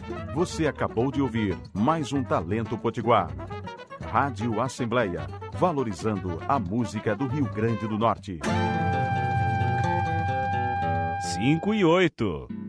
Você acabou de ouvir mais um Talento Potiguar. Rádio Assembleia, valorizando a música do Rio Grande do Norte. 5 e 8.